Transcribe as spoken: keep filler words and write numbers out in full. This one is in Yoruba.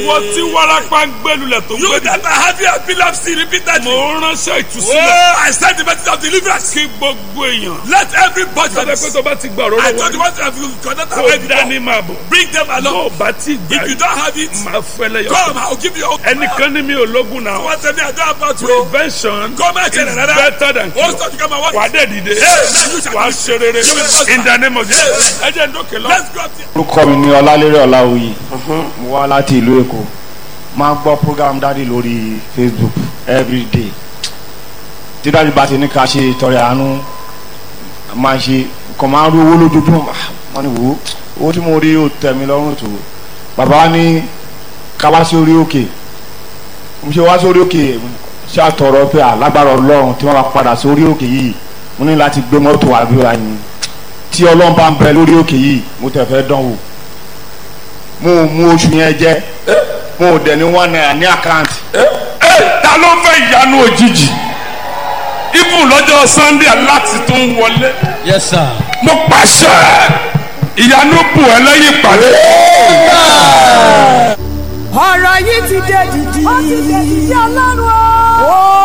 ìwọ tí wárápá ń gbẹlulẹ̀ tó You gbẹdì. that are having epilepsy repeatedly. mo ránṣẹ́ ìtúsílẹ̀. Oh, I send the message of deliverance. kí gbogbo èèyàn. Let everybody. sọ́dọ̀ pé tó bá ti gbà ọ̀rọ̀ I lọ́wọ́ told you rẹ̀. what have you connect kó already. dání máa bọ̀. Bring them tó along. o bá ti gbà If you don't have it, máa fẹ́lẹ́ yọ. come. I'll give you. ẹnìkan ní mi ò lógun náà. What tell me I don't about you. prevention Come and tell is another. better than Oh, cure. stop to come and what? wà á dẹ̀ dìde. wà á ṣe rere. in the name of Jesus. ẹ jẹ́ ndókè lọ. Let's go up there. orúkọ mi ni ọlálérè ọláwuyì mo wá láti ìlú èkó máa gbọ́ program dáàdi lórí Facebook everyday tí dáàdi bá ti ní ká ṣe ìtọrẹ àánú máa ṣe kàn máa ń rí owó lójoojúmọ́ wọn ni wò ó owó tí mo rí ó tẹ́ mi lọ́rùn tó bàbá wa ní ká wá sí orí òkè mo ṣe wá sí orí òkè ṣé àtọ̀rọ̀ pé alágbára ọlọ́run tí wọ́n bá padà sí orí òkè yìí mo ní láti gbé mọ́tò àbíwá ni tí ọlọ́run bá ń bẹ lórí òkè yìí mo tẹ̀ fẹ́ dánwò mo mú oṣù yẹn jẹ mo dẹ̀ ní one naira ní àkáǹtì. ta ló fẹ́ ìyanu òjijì ibù lọ́jọ́ Sunday láti tún wọlé. Yes, sir. mo pàṣẹ ìyanu bù ẹ lẹ́yìn ìpàdé. ọ̀rọ̀ yìí ti dé dìdì. ó ti dé dìdì ọlọ́run o.